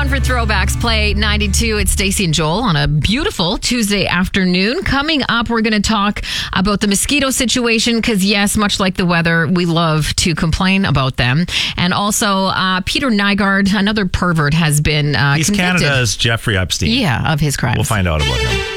song for Throwbacks Play 92. It's Stacey and Joel on a beautiful Tuesday afternoon. Coming up, we're going to talk about the mosquito situation because, yes, much like the weather, we love to complain about them. And also, Peter Nygard, another pervert, has been He's convicted. Canada's Jeffrey Epstein. Yeah, of his crimes. We'll find out about him.